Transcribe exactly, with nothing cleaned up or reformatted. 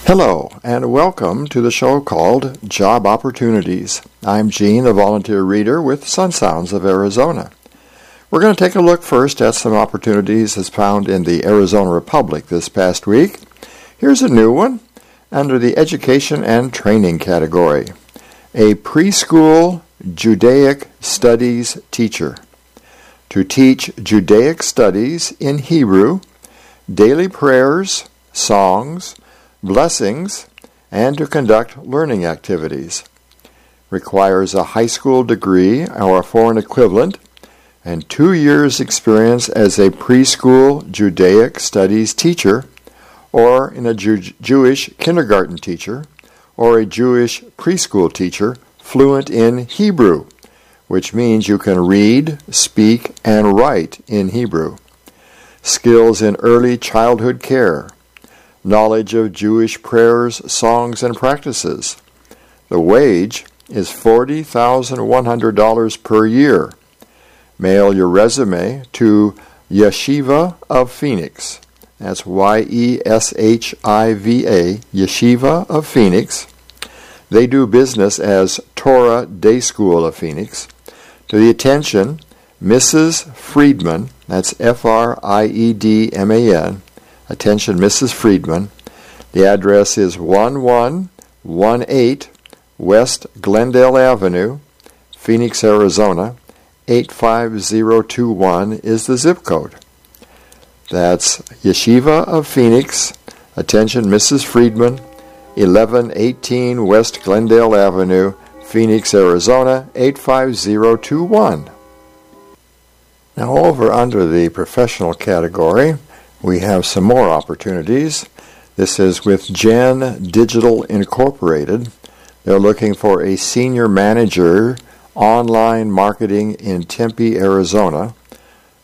Hello, and welcome to the show called Job Opportunities. I'm Gene, a volunteer reader with Sun Sounds of Arizona. We're going to take a look first at some opportunities as found in the Arizona Republic this past week. Here's a new one under the Education and Training category. A preschool Judaic studies teacher. To teach Judaic studies in Hebrew, daily prayers, songs, blessings, and to conduct learning activities. Requires a high school degree or a foreign equivalent and two years experience as a preschool Judaic studies teacher or in a Jew- Jewish kindergarten teacher or a Jewish preschool teacher fluent in Hebrew, which means you can read, speak, and write in Hebrew. Skills in early childhood care. Knowledge of Jewish prayers, songs, and practices. The wage is forty thousand one hundred dollars per year. Mail your resume to Yeshiva of Phoenix. That's Y E S H I V A, Yeshiva of Phoenix. They do business as Torah Day School of Phoenix. To the attention, Missus Friedman, that's F R I E D M A N, attention Missus Friedman. The address is one one one eight West Glendale Avenue, Phoenix, Arizona. eight five zero two one is the zip code. That's Yeshiva of Phoenix, attention Missus Friedman, eleven eighteen West Glendale Avenue, Phoenix, Arizona, eight five zero two one. Now over under the professional category, we have some more opportunities. This is with Gen Digital Incorporated. They're looking for a senior manager online marketing in Tempe, Arizona.